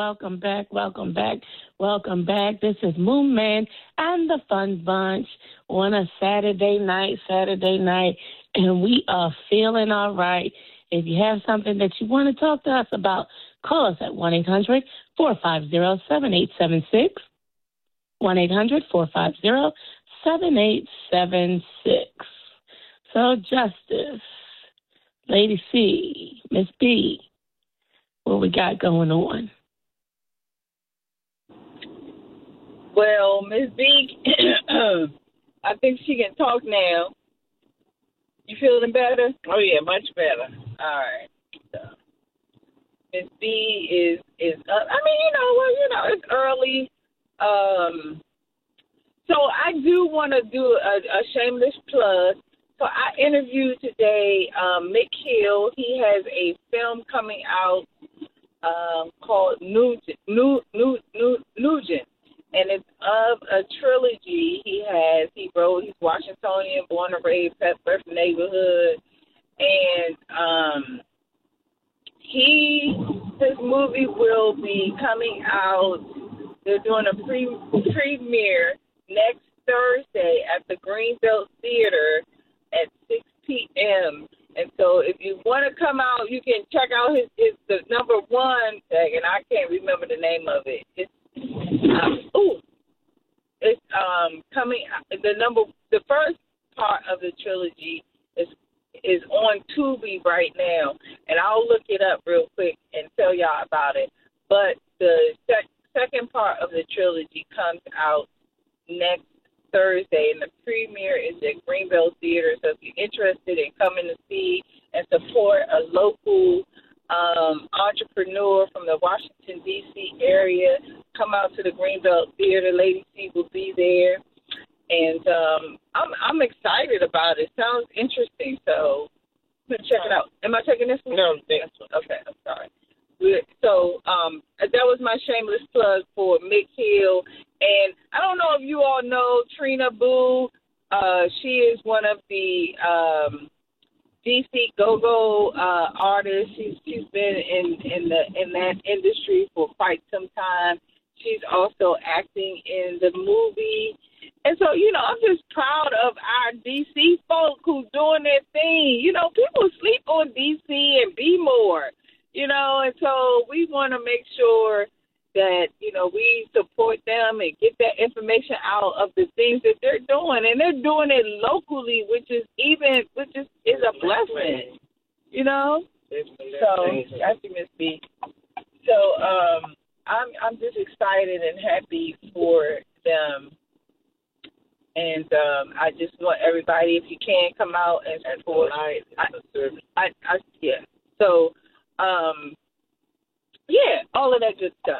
Welcome back, welcome back, welcome back. This is Moon Man and the Fun Bunch on a Saturday night, and we are feeling all right. If you have something that you want to talk to us about, call us at 1-800-450-7876, 1-800-450-7876. So, Justice, Lady C, Miss B, what we got going on? Well, Miss B, I think she can talk now. You feeling better? Oh, yeah, much better. All right. So, Miss B is up. I mean, it's early. So I do want to do a shameless plug. So I interviewed today Mick Hill. He has a film coming out called Nugent. And it's of a trilogy he has. He's Washingtonian, born and raised, Pepper neighborhood. And his movie will be coming out. They're doing a premiere next Thursday at the Greenbelt Theater at 6 p.m. And so if you want to come out, you can check out the number one tag, and I can't remember the name of it. It's coming. The first part of the trilogy is on Tubi right now, and I'll look it up real quick and tell y'all about it. But the second part of the trilogy comes out next Thursday, and the premiere is at Greenbelt Theater. So if you're interested in coming to see and support a local entrepreneur from the Washington, D.C. area, come out to the Greenbelt Theater. Lady C will be there. And I'm excited about it. Sounds interesting, so I'm going to check it out. Am I taking this one? No, okay, I'm sorry. So that was my shameless plug for Mick Hill. And I don't know if you all know Trina Boo. She is one of the DC go-go artists. She's been in that industry for quite some time. She's also acting in the movie. And so, I'm just proud of our D.C. folk who's doing their thing. People sleep on D.C. and be more, and so we want to make sure that, we support them and get that information out of the things that they're doing. And they're doing it locally, which is a blessing, So, that's Miss B. So, I'm just excited and happy for them. And I just want everybody, if you can, come out and support. Yeah. So, all of that good stuff.